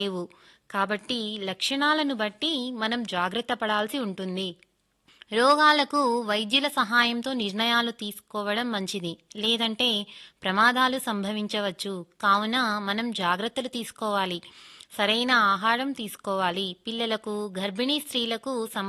లేవు. కాబట్టి లక్షణాలను బట్టి మనం జాగ్రత్త పడాల్సి ఉంటుంది. రోగాలకు వైద్యుల సహాయంతో నిర్ణయాలు తీసుకోవడం మంచిది. లేదంటే ప్రమాదాలు సంభవించవచ్చు. కావున మనం జాగ్రత్తలు తీసుకోవాలి. సరైన ఆహారం తీసుకోవాలి. పిల్లలకు, గర్భిణీ స్త్రీలకు